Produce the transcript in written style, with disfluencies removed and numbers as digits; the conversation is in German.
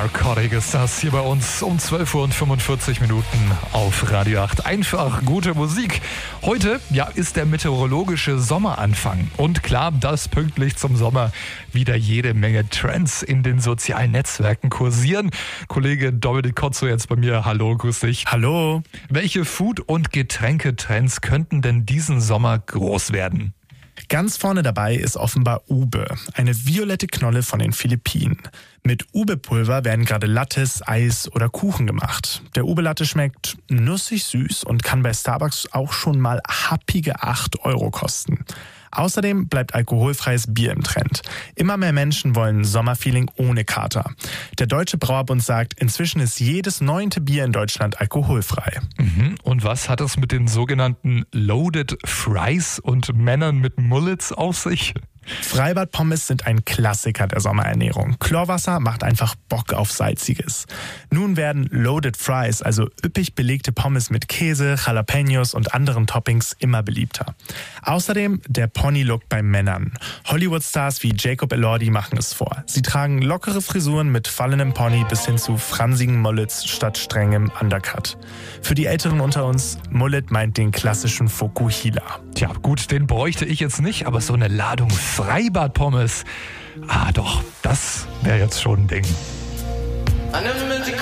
Narcotic ist das hier bei uns um 12:45 Uhr auf Radio 8. Einfach gute Musik. Heute ist der meteorologische Sommeranfang. Und klar, dass pünktlich zum Sommer wieder jede Menge Trends in den sozialen Netzwerken kursieren. Kollege Dominik Kotzo jetzt bei mir. Hallo, grüß dich. Hallo. Welche Food- und Getränketrends könnten denn diesen Sommer groß werden? Ganz vorne dabei ist offenbar Ube, eine violette Knolle von den Philippinen. Mit Ube-Pulver werden gerade Lattes, Eis oder Kuchen gemacht. Der Ube-Latte schmeckt nussig süß und kann bei Starbucks auch schon mal happige 8 € kosten. Außerdem bleibt alkoholfreies Bier im Trend. Immer mehr Menschen wollen Sommerfeeling ohne Kater. Der Deutsche Brauerbund sagt, inzwischen ist jedes 9. Bier in Deutschland alkoholfrei. Und was hat es mit den sogenannten Loaded Fries und Männern mit Mullets auf sich? Freibad-Pommes sind ein Klassiker der Sommerernährung. Chlorwasser macht einfach Bock auf Salziges. Nun werden Loaded Fries, also üppig belegte Pommes mit Käse, Jalapenos und anderen Toppings, immer beliebter. Außerdem der Pony-Look bei Männern. Hollywood-Stars wie Jacob Elordi machen es vor. Sie tragen lockere Frisuren mit fallenem Pony bis hin zu fransigen Mullets statt strengem Undercut. Für die Älteren unter uns, Mullet meint den klassischen Fokuhila. Tja, gut, den bräuchte ich jetzt nicht, aber so eine Ladung Freibad-Pommes, doch, das wäre jetzt schon ein Ding.